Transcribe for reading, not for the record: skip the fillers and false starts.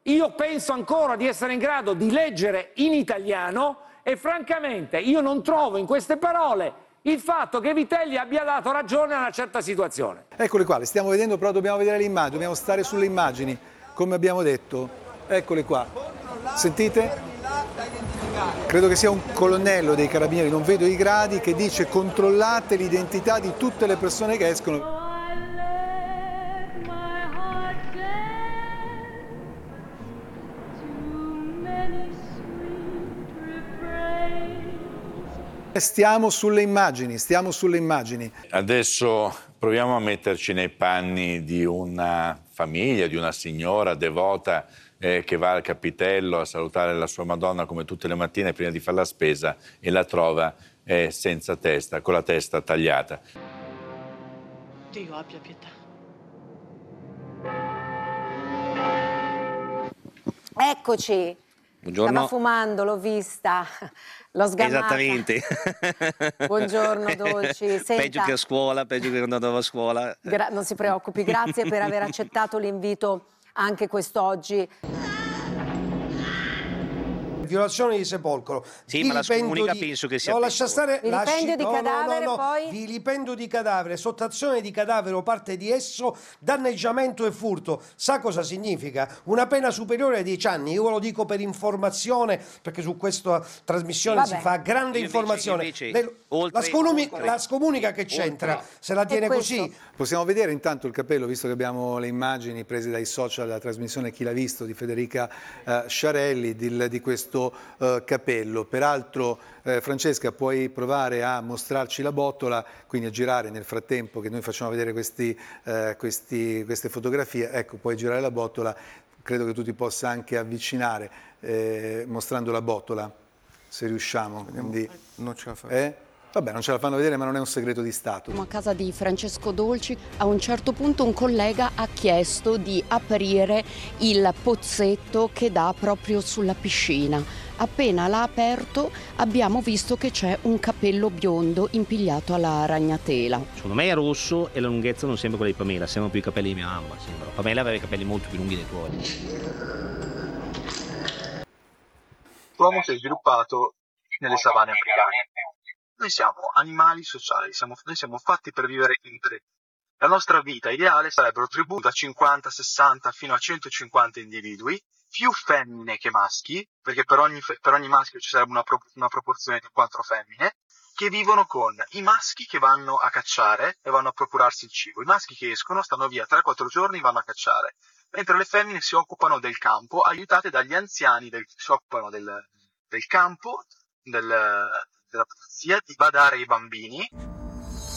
Io penso ancora di essere in grado di leggere in italiano e francamente io non trovo in queste parole il fatto che Vitelli abbia dato ragione a una certa situazione. Eccole qua, le stiamo vedendo, però dobbiamo vedere le immagini, dobbiamo stare sulle immagini, come abbiamo detto. Eccole qua. Sentite? Credo che sia un colonnello dei carabinieri, non vedo i gradi, che dice controllate l'identità di tutte le persone che escono. Stiamo sulle immagini, stiamo sulle immagini. Adesso proviamo a metterci nei panni di una famiglia, di una signora devota che va al capitello a salutare la sua Madonna come tutte le mattine prima di fare la spesa e la trova senza testa, con la testa tagliata. Dio abbia pietà. Eccoci. Buongiorno. Stava fumando, l'ho vista. L'ho sgamata. Esattamente. Buongiorno Dolci. Senta, Peggio che a scuola, peggio che quando andavo a scuola. Non si preoccupi, grazie per aver accettato l'invito anche quest'oggi. Violazione di sepolcro. Sì, ma la scomunica penso che sia. No, lascia stare. Vilipendio di cadavere, poi? Vilipendio di cadavere, sottrazione di cadavere o parte di esso, danneggiamento e furto. Sa cosa significa? Una pena superiore ai 10 anni. Io ve lo dico per informazione, perché su questa trasmissione si fa grande informazione. La scomunica che c'entra, se la tiene così. Possiamo vedere intanto il capello, visto che abbiamo le immagini prese dai social della trasmissione Chi l'ha visto di Federica Sciarelli di questo capello. Peraltro Francesca, puoi provare a mostrarci la botola, quindi a girare nel frattempo che noi facciamo vedere queste fotografie. Ecco, puoi girare la botola, credo che tu ti possa anche avvicinare mostrando la botola, se riusciamo. Quindi, non ce la fa. Vabbè, non ce la fanno vedere, ma non è un segreto di Stato. A casa di Francesco Dolci, a un certo punto un collega ha chiesto di aprire il pozzetto che dà proprio sulla piscina. Appena l'ha aperto abbiamo visto che c'è un capello biondo impigliato alla ragnatela. Secondo me è rosso e la lunghezza non sembra quella di Pamela, sembrano più i capelli di mia mamma. Sembra. Pamela aveva i capelli molto più lunghi dei tuoi. L'uomo si è sviluppato nelle savane africane. Noi siamo animali sociali, noi siamo fatti per vivere in tribù. La nostra vita ideale sarebbero tribù da 50, 60 fino a 150 individui, più femmine che maschi, perché per ogni maschio ci sarebbe una proporzione di 4 femmine, che vivono con i maschi che vanno a cacciare e vanno a procurarsi il cibo. I maschi che escono, stanno via 3-4 giorni, vanno a cacciare, mentre le femmine si occupano del campo, aiutate dagli anziani si occupano del campo, della polizia, di badare ai bambini.